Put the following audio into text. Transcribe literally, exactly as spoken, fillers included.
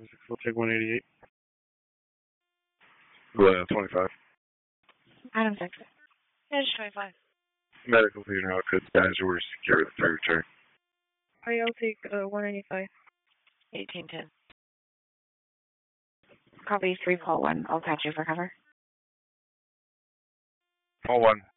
We'll take one eighty-eight. Uh, twenty-five. Item six. Edge twenty-five. Medical theater outfits, guys, we're secure with third return. Alright, I'll take uh, one ninety-five. eighteen ten. Copy three, Paul one. I'll patch you for cover. Paul one,